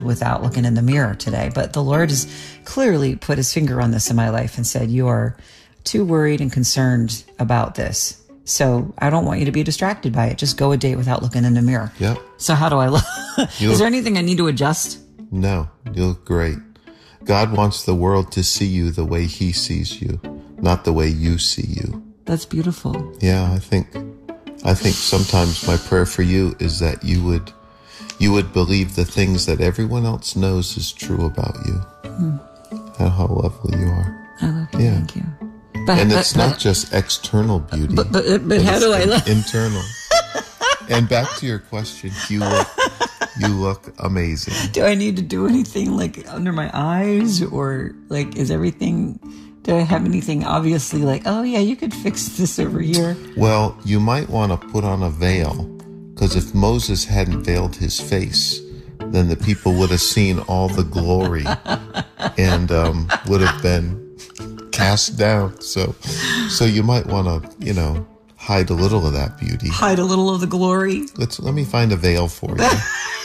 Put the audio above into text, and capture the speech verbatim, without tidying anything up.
without looking in the mirror today. But the Lord has clearly put his finger on this in my life and said, you are too worried and concerned about this. So I don't want you to be distracted by it. Just go a day without looking in the mirror. Yep. So how do I look? Is there anything I need to adjust? No, you look great. God wants the world to see you the way he sees you, not the way you see you. That's beautiful. Yeah, I think, I think sometimes my prayer for you is that you would, you would believe the things that everyone else knows is true about you. Hmm. And how lovely you are. I love you. Yeah. Thank you. But, and but, it's but, not just external beauty. But, but, but, but how do I look? Internal. And back to your question, you look, you look amazing. Do I need to do anything like under my eyes, or like is everything? Do I have anything obviously like, oh yeah, you could fix this over here? Well, you might want to put on a veil, because if Moses hadn't veiled his face, then the people would have seen all the glory and um, would have been cast down. So, so you might want to, you know, hide a little of that beauty. Hide a little of the glory. Let's let me find a veil for you.